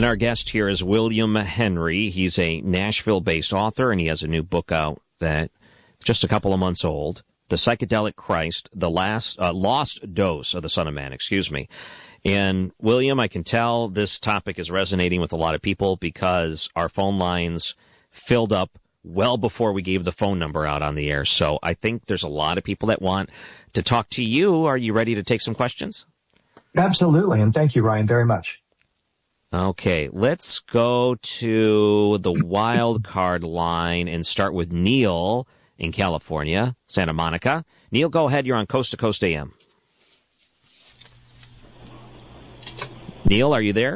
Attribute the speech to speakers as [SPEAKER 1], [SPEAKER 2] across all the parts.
[SPEAKER 1] And our guest here is William Henry. He's a Nashville-based author, and he has a new book out that just a couple of months old, The Psychedelic Christ, the Lost Dose of the Son of Man, And, William, I can tell this topic is resonating with a lot of people because our phone lines filled up well before we gave the phone number out on the air. So I think there's a lot of people that want to talk to you. Are you ready to take some questions?
[SPEAKER 2] Absolutely, and thank you, Ryan, very much.
[SPEAKER 1] Okay, let's go to the wild card line and start with Neil in California, Santa Monica. Neil, go ahead. You're on Coast to Coast AM. Neil, are you there?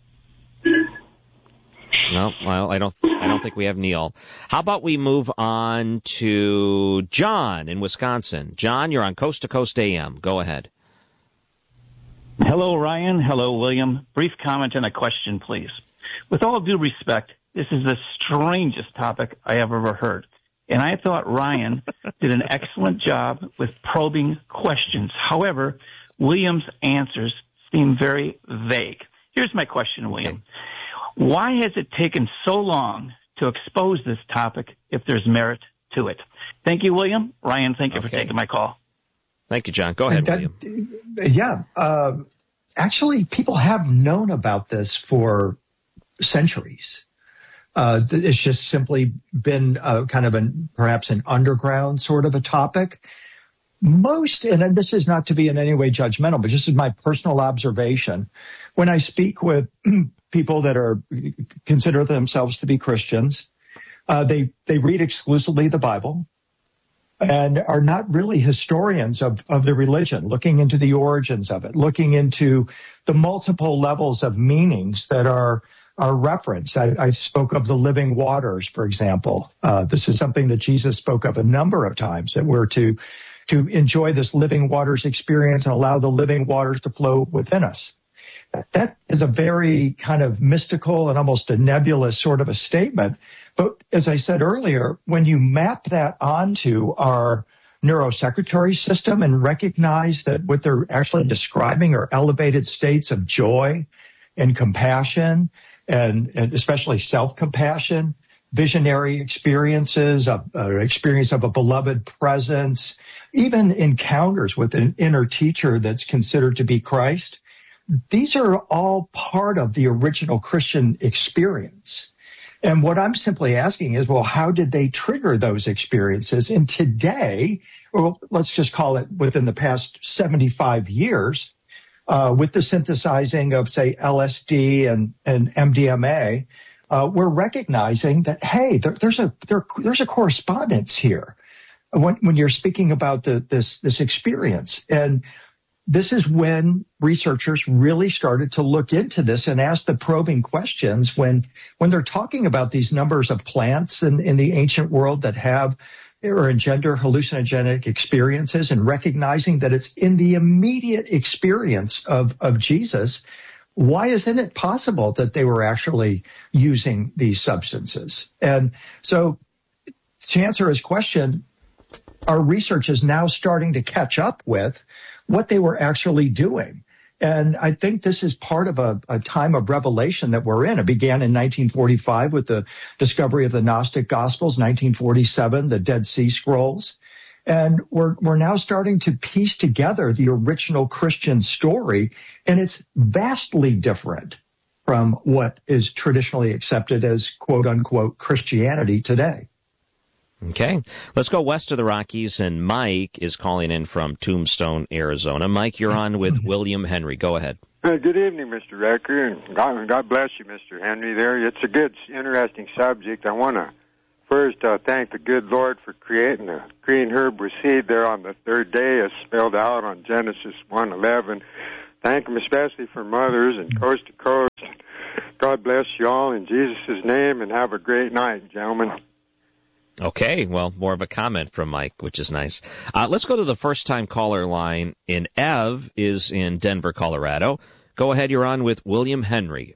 [SPEAKER 1] No, well, I don't think we have Neil. How about we move on to John in Wisconsin? John, you're on Coast to Coast AM. Go ahead.
[SPEAKER 3] Hello, Ryan. Hello, William. Brief comment and a question, please. With all due respect, this is the strangest topic I have ever heard. And I thought Ryan did an excellent job with probing questions. However, William's answers seem very vague. Here's my question, William.
[SPEAKER 1] Okay.
[SPEAKER 3] Why has it taken so long to expose this topic if there's merit to it? Thank you, William. Ryan, thank you for taking my call.
[SPEAKER 1] Thank you, John. Go ahead, William.
[SPEAKER 2] Yeah. Actually, people have known about this for centuries. It's just simply been kind of perhaps an underground sort of a topic. And this is not to be in any way judgmental, but just as my personal observation, when I speak with people that consider themselves to be Christians, they read exclusively the Bible and are not really historians of the religion, looking into the origins of it, looking into the multiple levels of meanings that are referenced. I spoke of the living waters, for example. This is something that Jesus spoke of a number of times, that we're to enjoy this living waters experience and allow the living waters to flow within us. That is a very kind of mystical and almost a nebulous sort of a statement. But as I said earlier, when you map that onto our neurosecretory system and recognize that what they're actually describing are elevated states of joy and compassion, and especially self-compassion, visionary experiences, experience of a beloved presence, even encounters with an inner teacher that's considered to be Christ. These are all part of the original Christian experience. And what I'm simply asking is, well, how did they trigger those experiences? And today, or let's just call it within the past 75 years, with the synthesizing of, say, LSD and MDMA, we're recognizing that, hey, there's a correspondence here when you're speaking about this experience. And this is when researchers really started to look into this and ask the probing questions when they're talking about these numbers of plants in the ancient world that have or engender hallucinogenic experiences, and recognizing that it's in the immediate experience of Jesus. Why isn't it possible that they were actually using these substances? And so to answer his question, our research is now starting to catch up with what they were actually doing. And I think this is part of a time of revelation that we're in. It began in 1945 with the discovery of the Gnostic Gospels, 1947, the Dead Sea Scrolls. And we're now starting to piece together the original Christian story, and it's vastly different from what is traditionally accepted as quote-unquote Christianity today.
[SPEAKER 1] Okay. Let's go west of the Rockies, and Mike is calling in from Tombstone, Arizona. Mike, you're on with William Henry. Go ahead.
[SPEAKER 4] Good evening, Mr. Recker, and God bless you, Mr. Henry, there. It's a good, interesting subject. I want to first thank the good Lord for creating the green herb with seed there on the third day, as spelled out on Genesis 1:11. Thank him especially for mothers and coast to coast. God bless you all in Jesus' name, and have a great night, gentlemen.
[SPEAKER 1] Okay, well, more of a comment from Mike, which is nice. Let's go to the first-time caller line. Ev is in Denver, Colorado. Go ahead, you're on with William Henry.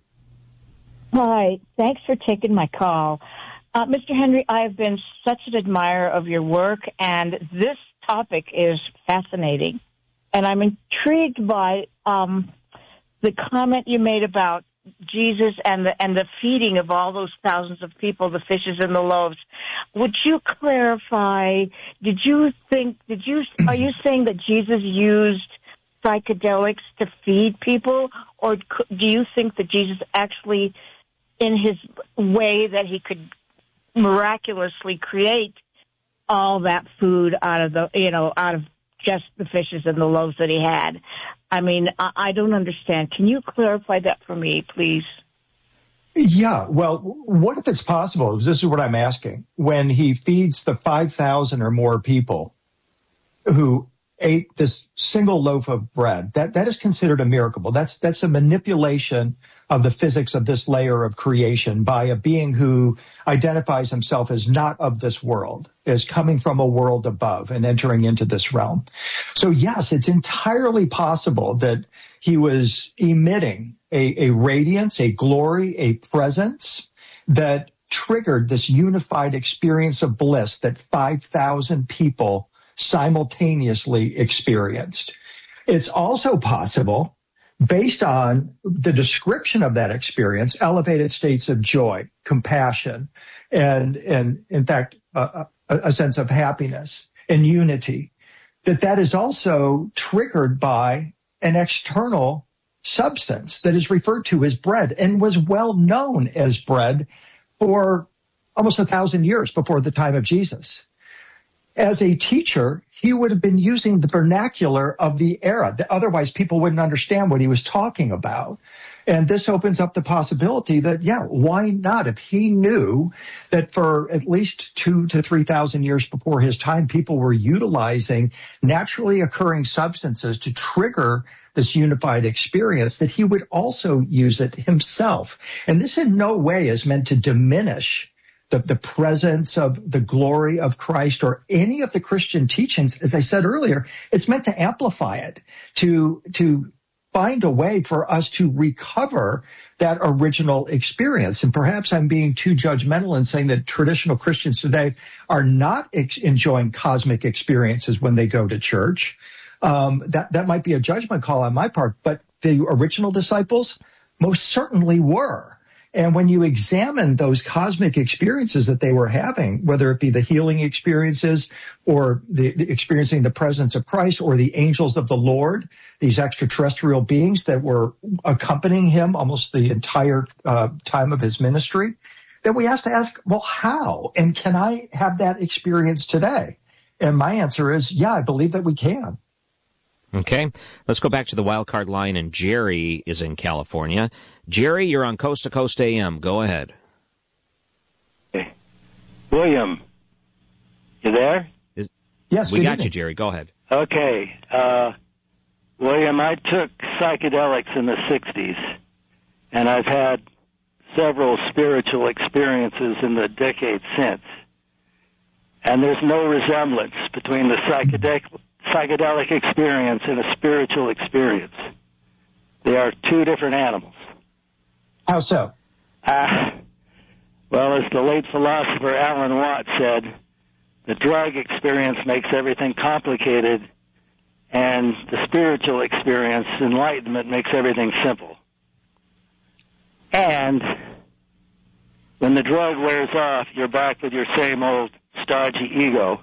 [SPEAKER 5] Hi, thanks for taking my call. Mr. Henry, I have been such an admirer of your work, and this topic is fascinating. And I'm intrigued by the comment you made about Jesus and the feeding of all those thousands of people, the fishes and the loaves. Would you clarify? Are you saying that Jesus used psychedelics to feed people, or do you think that Jesus actually, in his way that he could miraculously create all that food out of just the fishes and the loaves that he had? I mean, I don't understand. Can you clarify that for me, please?
[SPEAKER 2] Yeah, well, what if it's possible? This is what I'm asking. When he feeds the 5,000 or more people who ate this single loaf of bread, that is considered a miracle. That's a manipulation of the physics of this layer of creation by a being who identifies himself as not of this world, as coming from a world above and entering into this realm. So yes, it's entirely possible that he was emitting a radiance, a glory, a presence that triggered this unified experience of bliss that 5,000 people simultaneously experienced. It's also possible, based on the description of that experience, elevated states of joy, compassion, and in fact, a sense of happiness and unity, that is also triggered by an external substance that is referred to as bread and was well known as bread for almost 1,000 years before the time of Jesus. As a teacher, he would have been using the vernacular of the era. Otherwise, people wouldn't understand what he was talking about. And this opens up the possibility that, why not? If he knew that for at least 2,000 to 3,000 years before his time, people were utilizing naturally occurring substances to trigger this unified experience, that he would also use it himself. And this in no way is meant to diminish the presence of the glory of Christ or any of the Christian teachings. As I said earlier, it's meant to amplify it, to find a way for us to recover that original experience. And perhaps I'm being too judgmental in saying that traditional Christians today are not enjoying cosmic experiences when they go to church. That might be a judgment call on my part, but the original disciples most certainly were. And when you examine those cosmic experiences that they were having, whether it be the healing experiences or the experiencing the presence of Christ or the angels of the Lord, these extraterrestrial beings that were accompanying him almost the entire time of his ministry, then we have to ask, well, how? And can I have that experience today? And my answer is, I believe that we can.
[SPEAKER 1] Okay, let's go back to the wild card line, and Jerry is in California. Jerry, you're on Coast to Coast AM. Go ahead.
[SPEAKER 6] Hey. William, you there?
[SPEAKER 2] Yes,
[SPEAKER 1] we got you, Jerry. Go ahead.
[SPEAKER 6] Okay. William, I took psychedelics in the 60s, and I've had several spiritual experiences in the decades since. And there's no resemblance between the psychedelic experience and a spiritual experience. They are two different animals.
[SPEAKER 2] How so?
[SPEAKER 6] Well, as the late philosopher Alan Watts said, the drug experience makes everything complicated, and the spiritual experience, enlightenment, makes everything simple. And when the drug wears off, you're back with your same old stodgy ego.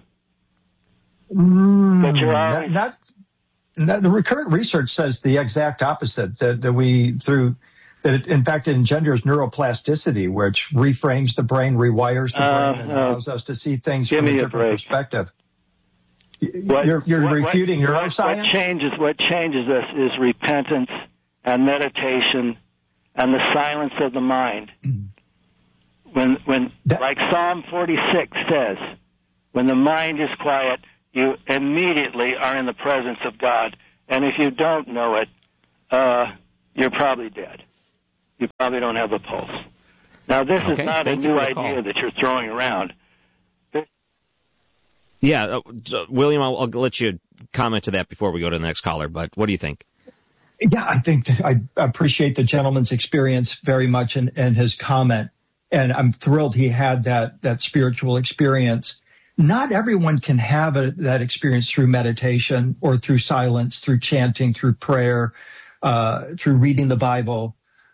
[SPEAKER 6] But you're always...
[SPEAKER 2] the current research says the exact opposite, that it, in fact, engenders neuroplasticity, which reframes the brain, rewires the brain, and allows us to see things from a different perspective. You're refuting your own science?
[SPEAKER 6] What changes us is repentance and meditation and the silence of the mind. Like Psalm 46 says, when the mind is quiet, you immediately are in the presence of God. And if you don't know it, you're probably dead. You probably don't have a pulse. Now, this is not a new idea that you're throwing around.
[SPEAKER 1] William, I'll let you comment to that before we go to the next caller, but what do you think?
[SPEAKER 2] Yeah, I think I appreciate the gentleman's experience very much and his comment, and I'm thrilled he had that spiritual experience. Not everyone can have that experience through meditation or through silence, through chanting, through prayer, through reading the Bible.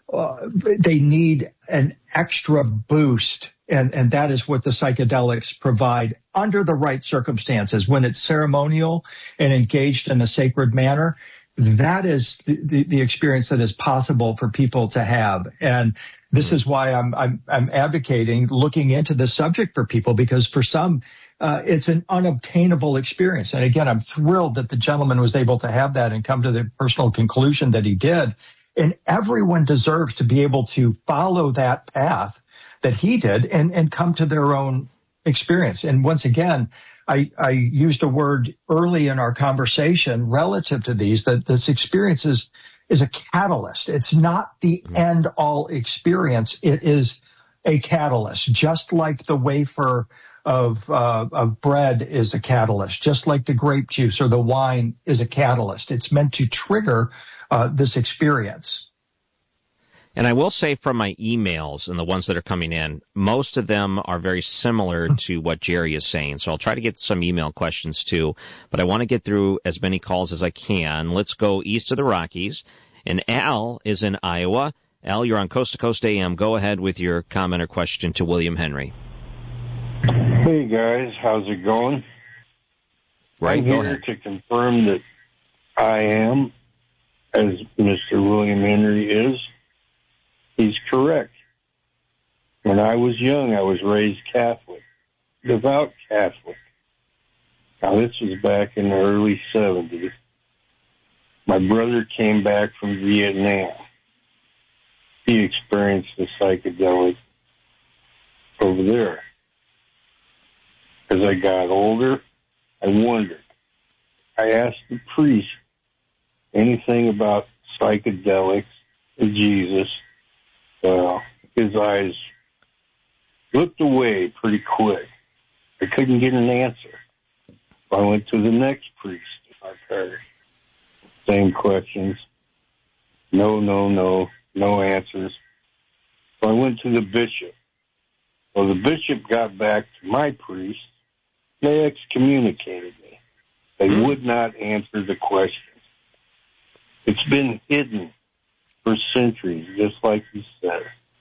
[SPEAKER 2] they need an extra boost. And that is what the psychedelics provide under the right circumstances. When it's ceremonial and engaged in a sacred manner, that is the experience that is possible for people to have. And this is why I'm advocating looking into the subject for people, because for some, it's an unobtainable experience. And again, I'm thrilled that the gentleman was able to have that and come to the personal conclusion that he did. And everyone deserves to be able to follow that path that he did and come to their own experience. And once again, I used a word early in our conversation relative to these, that this experience is a catalyst. It's not the end all experience. It is a catalyst, just like the wafer of bread is a catalyst, just like the grape juice or the wine is a catalyst. It's meant to trigger this experience.
[SPEAKER 1] And I will say from my emails and the ones that are coming in, most of them are very similar to what Jerry is saying. So I'll try to get some email questions too, but I want to get through as many calls as I can. Let's go east of the Rockies. And Al is in Iowa. Al, you're on Coast to Coast AM. Go ahead with your comment or question to William Henry.
[SPEAKER 7] Hey guys, how's it going?
[SPEAKER 1] Right,
[SPEAKER 7] I'm here to confirm that I am, as Mr. William Henry is. He's correct. When I was young, I was raised Catholic, devout Catholic. Now, this was back in the early 70s. My brother came back from Vietnam. He experienced the psychedelic over there. As I got older, I wondered. I asked the priest anything about psychedelics and Jesus. His eyes looked away pretty quick. I couldn't get an answer. I went to the next priest in our parish. Same questions. No answers. So I went to the bishop. Well, the bishop got back to my priest. They excommunicated me. They would not answer the questions. It's been hidden for centuries, just like you said.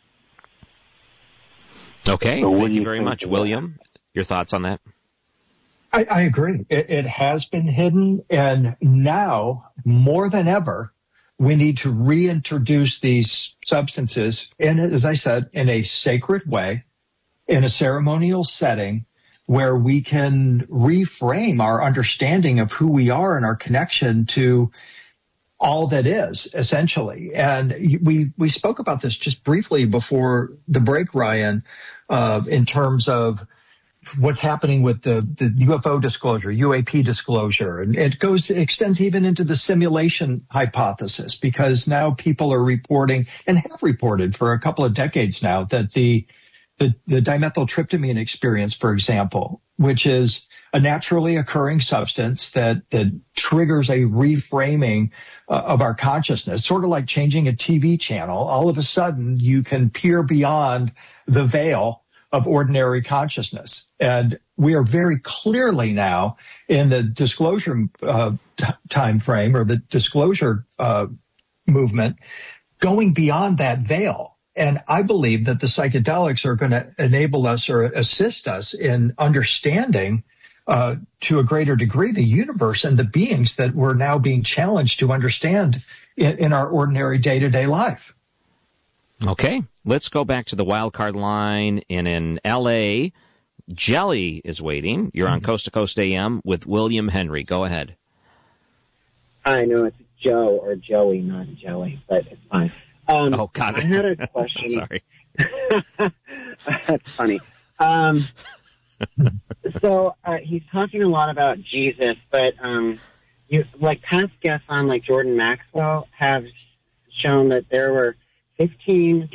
[SPEAKER 1] Okay,
[SPEAKER 7] so
[SPEAKER 1] thank you very much. William, your thoughts on that?
[SPEAKER 2] I agree. It has been hidden, and now, more than ever, we need to reintroduce these substances, in, as I said, in a sacred way, in a ceremonial setting, where we can reframe our understanding of who we are and our connection to all that is, essentially. And we spoke about this just briefly before the break, Ryan, in terms of what's happening with the UFO disclosure, UAP disclosure. And it extends even into the simulation hypothesis, because now people are reporting, and have reported for a couple of decades now, that the dimethyltryptamine experience, for example, which is a naturally occurring substance that triggers a reframing of our consciousness, sort of like changing a TV channel. All of a sudden, you can peer beyond the veil of ordinary consciousness. And we are very clearly now in the disclosure time frame, or the disclosure movement, going beyond that veil. And I believe that the psychedelics are going to enable us or assist us in understanding to a greater degree the universe and the beings that we're now being challenged to understand in our ordinary day-to-day life.
[SPEAKER 1] Okay, let's go back to the wild card line. And in L.A., Jelly is waiting. You're on Coast to Coast AM with William Henry. Go ahead.
[SPEAKER 8] I know it's Joe or Joey, not Jelly, but it's fine.
[SPEAKER 1] Oh, God.
[SPEAKER 8] I had a question.
[SPEAKER 1] Sorry.
[SPEAKER 8] That's funny. So he's talking a lot about Jesus, but past guests on, like Jordan Maxwell, have shown that there were 15